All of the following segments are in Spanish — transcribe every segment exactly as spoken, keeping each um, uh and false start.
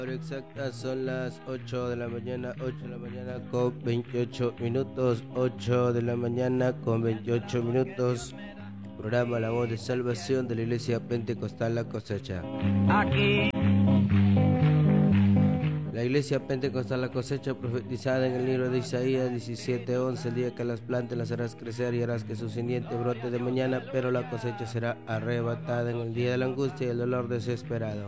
Hora exacta son las ocho de la mañana, ocho de la mañana con veintiocho minutos, ocho de la mañana con veintiocho minutos. Programa La Voz de Salvación de la Iglesia Pentecostal La Cosecha. Aquí. La Iglesia Pentecostal La Cosecha, profetizada en el libro de Isaías diecisiete once: el día que las plantes las harás crecer y harás que su simiente brote de mañana, pero la cosecha será arrebatada en el día de la angustia y el dolor desesperado.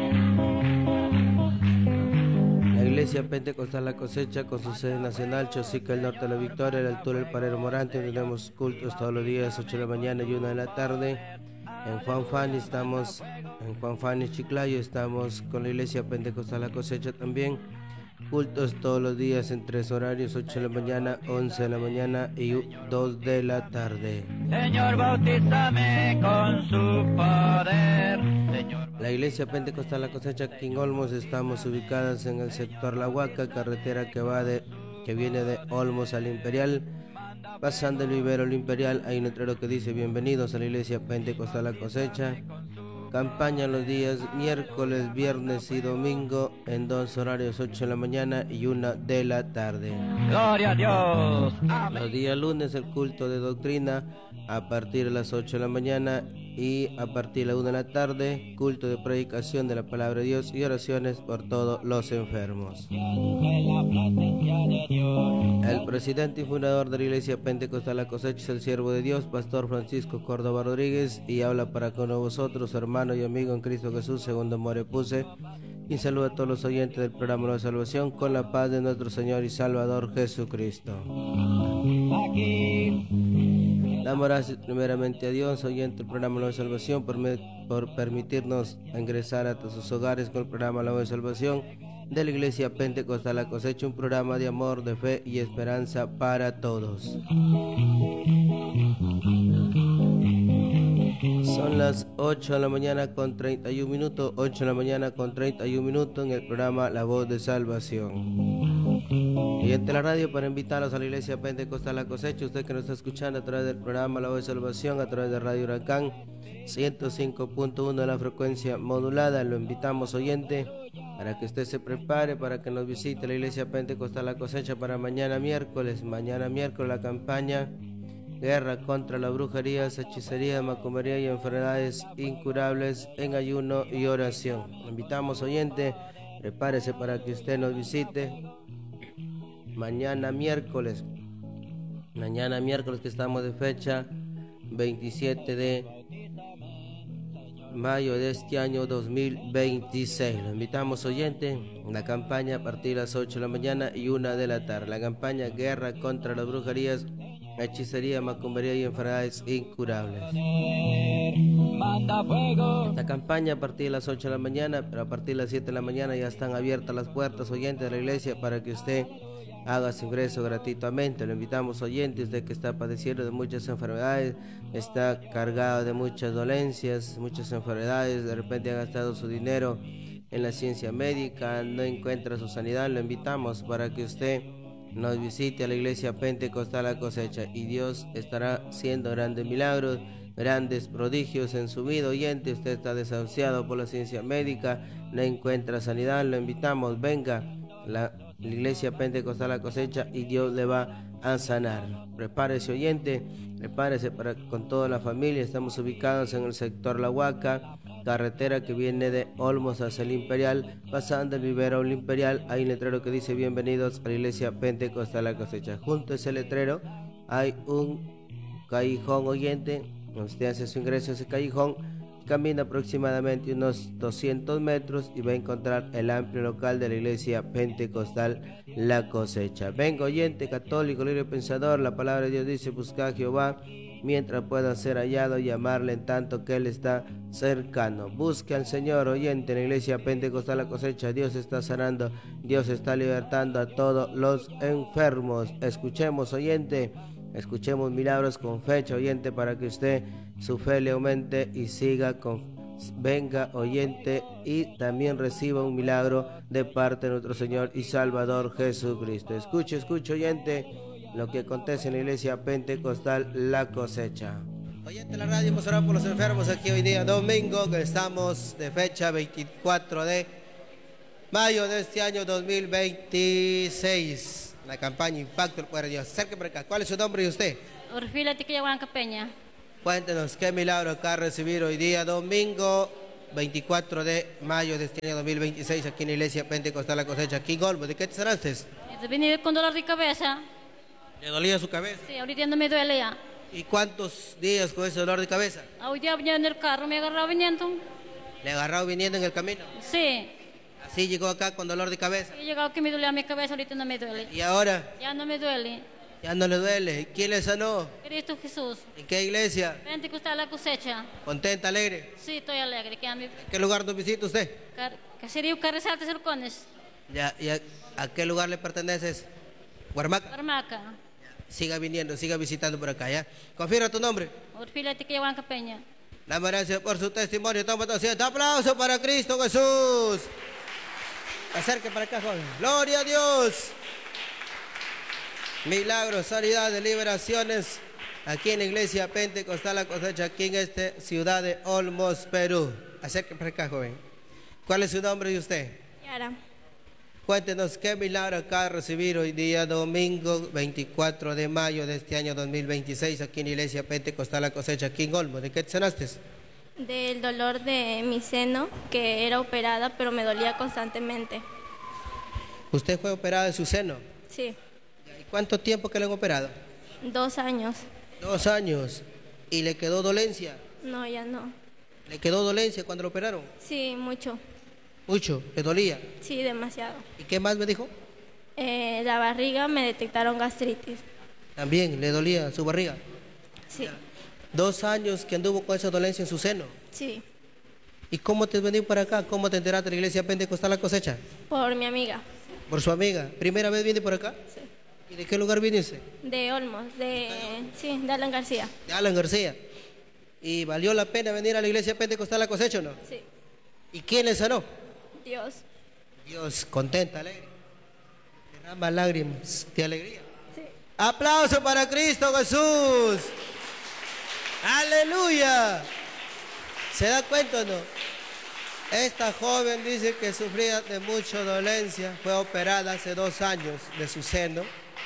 La Iglesia Pentecostal La Cosecha, con su sede nacional, Chosica, el norte de la Victoria, a la altura del Parero Morante, tenemos cultos todos los días, ocho de la mañana y una de la tarde. En Juan Fani estamos, en Juan Fani Chiclayo, estamos con la Iglesia Pentecostal La Cosecha también. Cultos todos los días en tres horarios, ocho de la mañana, once de la mañana y dos de la tarde. Señor, bautízame con su poder. Señor. La Iglesia Pentecostal La Cosecha aquí en Olmos, estamos ubicadas en el sector La Huaca, carretera que va de, que viene de Olmos al Imperial. Pasando el vivero al Imperial, hay un letrero que dice: bienvenidos a la Iglesia Pentecostal La Cosecha. Campaña los días miércoles, viernes y domingo en dos horarios, ocho de la mañana y una de la tarde. Gloria a Dios. Amén. Los días lunes el culto de doctrina a partir de las ocho de la mañana y a partir de la una de la tarde, culto de predicación de la palabra de Dios y oraciones por todos los enfermos. El presidente y fundador de la Iglesia Pentecostal La Cosecha es el siervo de Dios, Pastor Francisco Córdoba Rodríguez, y habla para con vosotros, hermano y amigo en Cristo Jesús, segundo More Puse, y saluda a todos los oyentes del programa de salvación con la paz de nuestro Señor y Salvador Jesucristo. Aquí. Damos gracias primeramente a Dios, oyente del programa La Voz de Salvación, por, me, por permitirnos ingresar a todos sus hogares con el programa La Voz de Salvación de la Iglesia Pentecostal La Cosecha, un programa de amor, de fe y esperanza para todos. Son las ocho de la mañana con treinta y un minutos, ocho de la mañana con treinta y un minutos en el programa La Voz de Salvación. Y ante la radio, para invitarlos a la Iglesia Pentecostal La Cosecha, usted que nos está escuchando a través del programa La Voz de Salvación, a través de Radio Huracán ciento cinco punto uno de la frecuencia modulada, lo invitamos, oyente, para que usted se prepare para que nos visite la Iglesia Pentecostal La Cosecha para mañana miércoles, mañana miércoles la campaña Guerra contra las brujerías, hechicería, macumbería y enfermedades incurables en ayuno y oración. Lo invitamos, oyente, prepárese para que usted nos visite mañana miércoles, mañana miércoles que estamos de fecha veintisiete de mayo de este año dos mil veintiséis. Lo invitamos, oyente, la campaña a partir de las ocho de la mañana y una de la tarde. La campaña Guerra contra las brujerías, hechicería, macumbería y enfermedades incurables. Esta campaña a partir de las ocho de la mañana, pero a partir de las siete de la mañana ya están abiertas las puertas, oyentes, de la iglesia para que usted haga su ingreso gratuitamente. Lo invitamos, oyentes, usted que está padeciendo de muchas enfermedades, está cargado de muchas dolencias, muchas enfermedades, de repente ha gastado su dinero en la ciencia médica, no encuentra su sanidad. Lo invitamos para que usted nos visite a la Iglesia Pentecostal La Cosecha y Dios estará haciendo grandes milagros, grandes prodigios en su vida, oyente. Usted está desahuciado por la ciencia médica, no encuentra sanidad, lo invitamos, venga la, la Iglesia Pentecostal La Cosecha y Dios le va a sanar. Prepárese, oyente, prepárese para con toda la familia. Estamos ubicados en el sector La Huaca, carretera que viene de Olmos hacia el Imperial, pasando el vivero al Imperial. Hay un letrero que dice: bienvenidos a la Iglesia Pentecostal La Cosecha. Junto a ese letrero hay un callejón, oyente. Usted hace su ingreso a ese callejón, camina aproximadamente unos doscientos metros y va a encontrar el amplio local de la Iglesia Pentecostal La Cosecha. Venga, oyente católico, libre pensador, la palabra de Dios dice: busca a Jehová mientras pueda ser hallado, y llamarle en tanto que Él está cercano. Busque al Señor, oyente, en la Iglesia Pentecostal La Cosecha. Dios está sanando, Dios está libertando a todos los enfermos. Escuchemos, oyente, escuchemos milagros con fecha, oyente, para que usted su fe le aumente y siga con venga, oyente, y también reciba un milagro de parte de nuestro Señor y Salvador Jesucristo. Escuche, escuche, oyente, lo que acontece en la Iglesia Pentecostal La Cosecha. Oyente de la radio, hemos orado por los enfermos aquí hoy día domingo, que estamos de fecha veinticuatro de mayo de este año dos mil veintiséis. La campaña Impacto el Poder de Dios. Acerque por acá. ¿Cuál es su nombre y usted? Orfila Tiquilla Huanca Peña. Cuéntenos qué milagro acá recibir hoy día domingo veinticuatro de mayo de este año dos mil veintiséis aquí en la Iglesia Pentecostal La Cosecha, aquí en Olmo. ¿De qué te sanaste? Vine con dolor de cabeza. ¿Le dolía su cabeza? Sí, ahorita no me duele ya. ¿Y cuántos días con ese dolor de cabeza? Hoy día venía en el carro, me agarraba viniendo. ¿Le agarró viniendo en el camino? Sí. Así llegó acá con dolor de cabeza. He llegado que me dolía mi cabeza, ahorita no me duele. ¿Y ahora? Ya no me duele. Ya no le duele. ¿Quién le sanó? Cristo Jesús. ¿En qué iglesia? Pentecostal La Cosecha. ¿Contenta, alegre? Sí, estoy alegre. Que a mi ¿En qué lugar nos visita usted? Caserío Carrizal de Cercones. Ya, ya, ¿a qué lugar le perteneces? Guarmaca. Guarmaca. Siga viniendo, siga visitando por acá, ¿ya? Confirma tu nombre. Orfila Tiquilla Huanca Peña. Damos gracias por su testimonio. Toma tosiendo. Aplauso para Cristo Jesús. Acerque para acá, joven. Gloria a Dios. Milagros, sanidades, liberaciones. Aquí en la Iglesia Pentecostal La Cosecha, aquí en esta ciudad de Olmos, Perú. Acerque para acá, joven. ¿Cuál es su nombre y usted? Yara. Cuéntenos qué milagro acá recibir hoy día domingo veinticuatro de mayo de este año dos mil veintiséis aquí en la Iglesia Pentecostal La Cosecha, aquí en Olmo. ¿De qué te sanaste? Del dolor de mi seno, que era operada, pero me dolía constantemente. ¿Usted fue operada de su seno? Sí. ¿Y cuánto tiempo que le han operado? Dos años. Dos años. ¿Y le quedó dolencia? No, ya no. ¿Le quedó dolencia cuando lo operaron? Sí, mucho. Mucho, ¿le dolía? Sí, demasiado. ¿Y qué más me dijo? Eh, la barriga me detectaron gastritis. También, ¿le dolía su barriga? Sí. Dos años que anduvo con esa dolencia en su seno. Sí. ¿Y cómo te has venido para acá? ¿Cómo te enteraste de la Iglesia Pentecostal La Cosecha? Por mi amiga. ¿Por su amiga? ¿Primera vez viene por acá? Sí. ¿Y de qué lugar viniste? De Olmos, de... Sí, de Alan García. De Alan García. ¿Y valió la pena venir a la Iglesia Pentecostal La Cosecha o no? Sí. ¿Y quién le sanó? Dios. Dios, contenta, alegre. Derrama lágrimas de alegría. Sí. Aplauso para Cristo Jesús. Aleluya. ¿Se da cuenta o no? Esta joven dice que sufría de mucha dolencia. Fue operada hace dos años de su seno.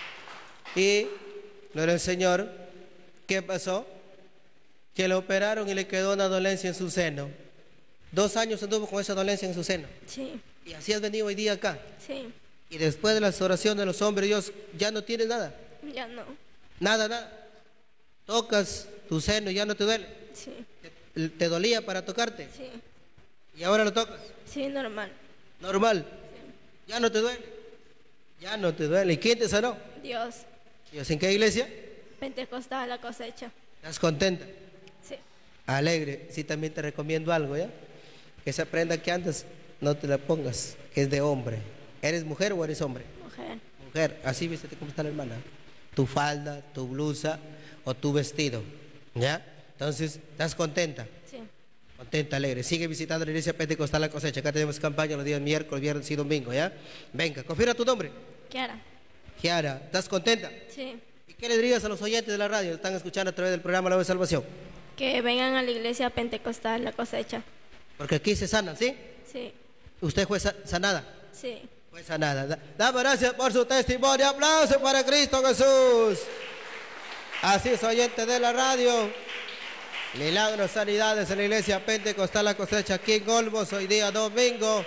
Y, gloria al Señor, ¿qué pasó? Que le operaron y le quedó una dolencia en su seno. Dos años anduvo con esa dolencia en su seno. Sí. Y así has venido hoy día acá. Sí. Y después de las oraciones de los hombres, Dios, ya no tienes nada. Ya no. Nada, nada. Tocas tu seno y ya no te duele. Sí. Te, te dolía para tocarte. Sí. Y ahora lo tocas. Sí, normal. Normal. Ya no te duele. Ya no te duele. ¿Y quién te sanó? Dios. Dios, ¿en qué iglesia? Pentecostal La Cosecha. ¿Estás contenta? Sí. Alegre. Sí, también te recomiendo algo, ¿ya? Que esa prenda que andas, no te la pongas, que es de hombre. ¿Eres mujer o eres hombre? Mujer. Mujer, así vístete como está la hermana. Tu falda, tu blusa o tu vestido. ¿Ya? Entonces, ¿estás contenta? Sí. Contenta, alegre. Sigue visitando la Iglesia Pentecostal La Cosecha. Acá tenemos campaña los días miércoles, viernes y domingo, ¿ya? Venga, confirma tu nombre. Kiara. Kiara, ¿estás contenta? Sí. ¿Y qué le dirías a los oyentes de la radio que están escuchando a través del programa La Voz de Salvación? Que vengan a la Iglesia Pentecostal La Cosecha. Porque aquí se sanan, ¿sí? Sí. ¿Usted fue sa- sanada? Sí. Fue sanada. Da- Damos gracias por su testimonio. Aplauso para Cristo Jesús. Así es, oyente de la radio. Milagros, sanidades en la Iglesia Pentecostal La Cosecha aquí en Olmos. Hoy día domingo.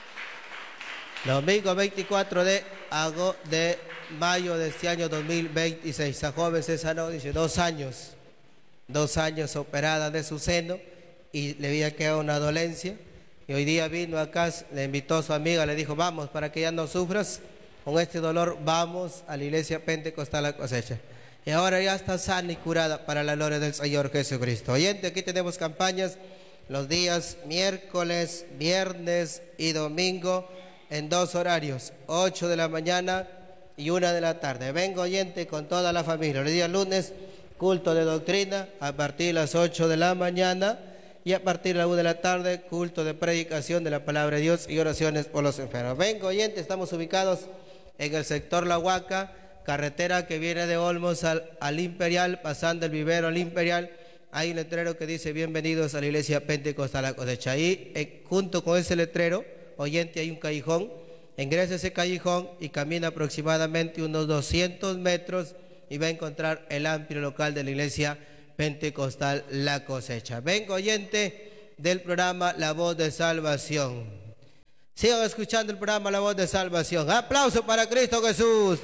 Domingo veinticuatro de, ago- de mayo de este año dos mil veintiséis. Esa joven se sanó, dice, dos años. Dos años operada de su seno y le había quedado una dolencia. Y hoy día vino acá, le invitó a su amiga, le dijo, vamos, para que ya no sufras con este dolor, vamos a la Iglesia Pentecostal La Cosecha. Y ahora ya está sana y curada para la gloria del Señor Jesucristo. Oyente, aquí tenemos campañas los días miércoles, viernes y domingo en dos horarios, ocho de la mañana y una de la tarde. Vengo, oyente, con toda la familia. El día lunes, culto de doctrina a partir de las ocho de la mañana y a partir de la una de la tarde, culto de predicación de la palabra de Dios y oraciones por los enfermos. Vengo, oyente, estamos ubicados en el sector La Huaca, carretera que viene de Olmos al, al Imperial, pasando el vivero al Imperial. Hay un letrero que dice bienvenidos a la Iglesia Pentecostal La Cosecha. Ahí, eh, junto con ese letrero, oyente, hay un callejón. Ingresa a ese callejón y camina aproximadamente unos doscientos metros y va a encontrar el amplio local de la iglesia pentecostal La Cosecha. Venga, oyente del programa La Voz de Salvación. Sigan escuchando el programa La Voz de Salvación. Aplauso para Cristo Jesús.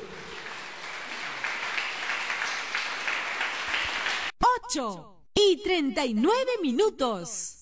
ocho y treinta y nueve minutos.